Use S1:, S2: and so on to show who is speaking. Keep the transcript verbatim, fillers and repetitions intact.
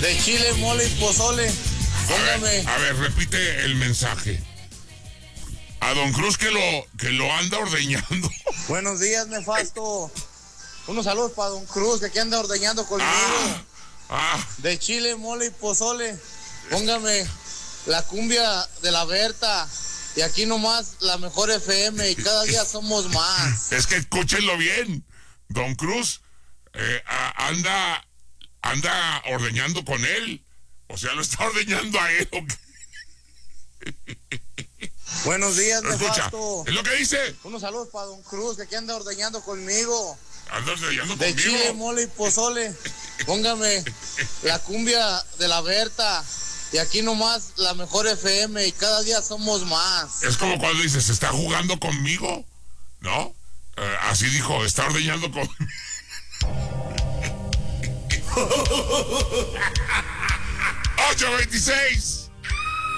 S1: de chile, mole y pozole. Póngame.
S2: A ver, a ver, repite el mensaje. A Don Cruz que lo, que lo anda ordeñando.
S1: Buenos días, nefasto. Unos saludos para Don Cruz, que aquí anda ordeñando conmigo.
S2: Ah, ah.
S1: De chile, mole y pozole. Póngame la cumbia de la Berta. Y aquí nomás la mejor F M. Y cada día somos más.
S2: Es que escúchenlo bien. Don Cruz eh, a, anda, anda ordeñando con él. O sea, lo está ordeñando a él.
S1: Buenos días,
S2: Escucha,
S1: nefasto.
S2: es lo que dice.
S1: Unos saludos para Don Cruz, que aquí anda ordeñando conmigo.
S2: Anda ordeñando
S1: De
S2: conmigo.
S1: chile, mole y pozole. Póngame la cumbia de la Berta. Y aquí nomás la mejor F M. Y cada día somos más.
S2: Es como cuando dices, ¿está jugando conmigo? ¿No? Eh, así dijo, está ordeñando conmigo. ocho veintiséis